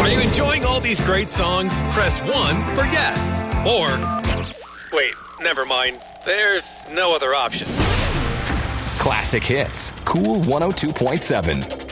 Are you enjoying all these great songs? Press 1 for yes. Or, wait, never mind. There's no other option. Classic hits. Cool 102.7.